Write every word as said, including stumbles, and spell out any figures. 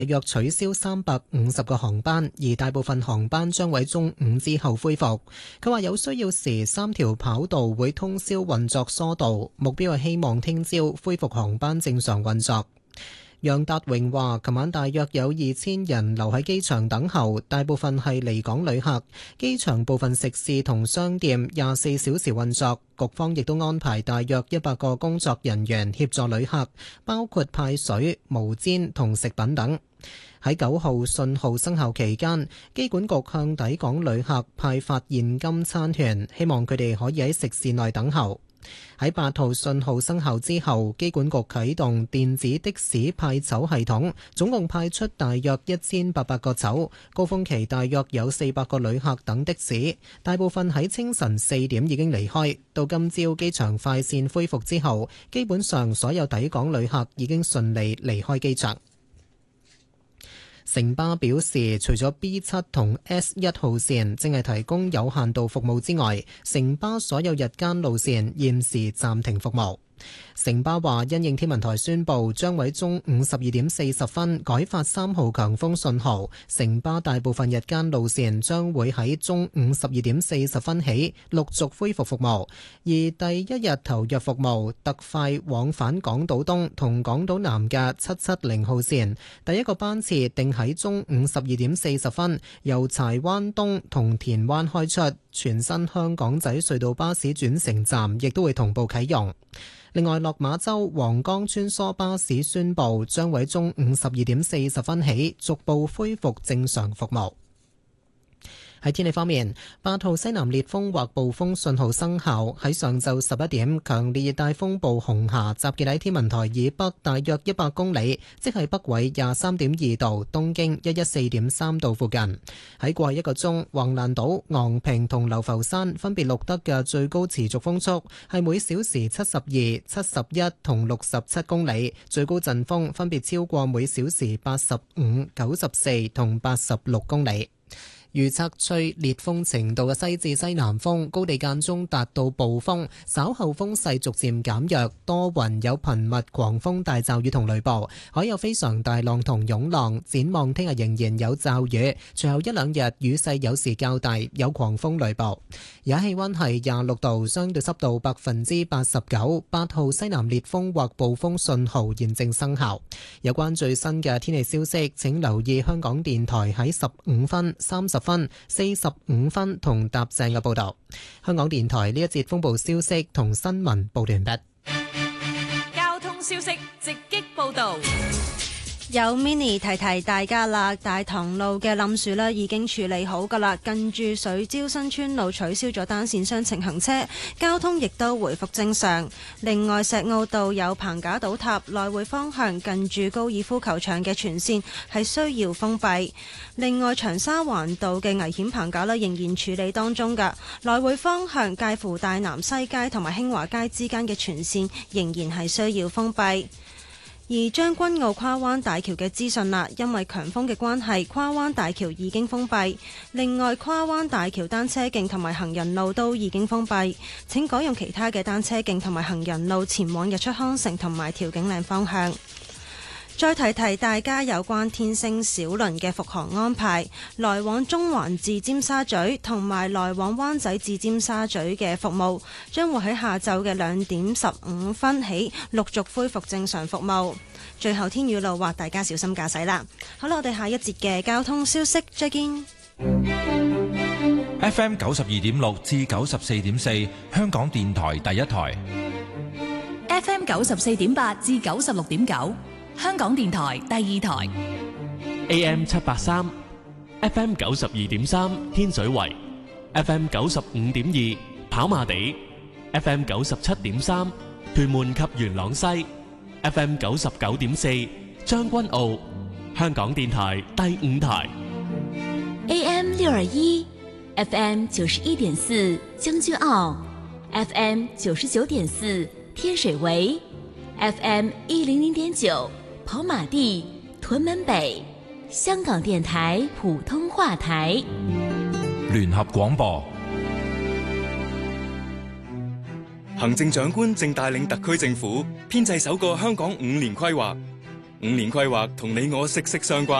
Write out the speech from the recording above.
約取消三百五十個航班，而大部分航班將喺中午之後恢復。佢話有需要時，三條跑道會通宵運作疏導，目標係希望聽朝恢復航班正常運作。楊達榮話，琴晚大約有二千人留喺機場等候，大部分係離港旅客。機場部分食肆同商店廿四小時運作，局方亦都安排大約一百個工作人員協助旅客，包括派水、毛氈同食品等。喺九號信號生效期間，機管局向抵港旅客派發現金餐券，希望佢哋可以喺食肆內等候。喺八號信號生效之後，機管局啟動電子的士派籌系統，總共派出大約一千八百個籌，高峰期大約有四百個旅客等的士，大部分喺清晨四點已經離開。到今朝機場快線恢復之後，基本上所有抵港旅客已經順利離開機場。城巴表示，除咗 B 七同 S 一號線正係提供有限度服務之外，城巴所有日間路線現時暫停服務。城巴話，因應天文台宣布將喺中午十二點四十分改發三號強風信號，城巴大部分日間路線將會喺中午十二點四十分起陸續恢復服務，而第一日投入服務特快往返港島東同港島南嘅七七零號線，第一個班次定喺中午十二點四十分由柴灣東同田灣開出，全新香港仔隧道巴士轉乘站亦都會同步啟用。另外，落馬洲皇崗穿梭巴士宣布將喺中午十二點四十分起逐步恢復正常服務。喺天氣方面，八號西南烈風或暴風信號生效。喺上晝十一點，強烈熱帶風暴紅霞集結喺天文台以北大約一百公里，即係北緯廿三點二度、東經一一四點三度附近。喺過去一個鐘，橫瀾島、昂坪同流浮山分別錄得嘅最高持續風速係每小時七十二、七十一同六十七公里，最高陣風分別超過每小時八十五、九十四同八十六公里。預測吹烈風程度嘅西至西南風，高地間中達到暴風，稍後風勢逐漸減弱，多雲有頻密狂風大驟雨同雷暴，海有非常大浪同湧浪。展望聽日仍然有驟雨，隨後一兩日雨勢有時較大，有狂風雷暴。而家氣溫係廿六度，相對濕度百分之八十九，八號西南烈風或暴風信號現正生效。有關最新嘅天氣消息，請留意香港電台喺十五分、三十分、四十五分同搭正嘅報道。香港電台呢一節風暴消息同新聞報完畢。 交通消息直擊報道。 有 mini 提提大家啦，大棠路嘅冧樹呢已經處理好噶啦，近住水蕉新村路取消咗單線雙程行車，交通亦都回復正常。另外，石澳道有棚架倒塌，來回方向近住高爾夫球場嘅全線係需要封閉。另外，長沙灣道嘅危險棚架呢仍然處理當中噶，來回方向介乎大南西街同埋興華街之間嘅全線仍然係需要封閉。而將軍澳跨灣大橋嘅資訊啦，因為強風嘅關係，跨灣大橋已經封閉。另外，跨灣大橋單車徑同埋行人路都已經封閉，請改用其他嘅單車徑同埋行人路前往日出康城同埋調景嶺方向。再提提大家有關天星小輪嘅復航安排，來往中環至尖沙咀同埋來往灣仔至尖沙咀嘅服務將會喺下晝嘅兩點十五分起陸續恢復正常服務。最後天雨路滑，大家小心駕駛啦。好啦，我哋下一節嘅交通消息再見。 F M 九十二點六至九十四點四，香港電台第一台。 F M 九十四點八至九十六點九。香港電台第二台 A M 七八三 F M 九十二點三天水圍 F M 九十五點二跑馬地 F M 九十七點三屯門及元朗西 F M 九十九點四將軍澳。香港電台第五台 A M 六二一 F M 九十一點四將軍澳 F M 九十九點四天水圍 F M 一零零點九跑馬地、屯門北。香港電台普通話台聯合廣播。 行政長官正帶領特區政府編製首個香港五年規劃， 五年規劃同你我息息相關。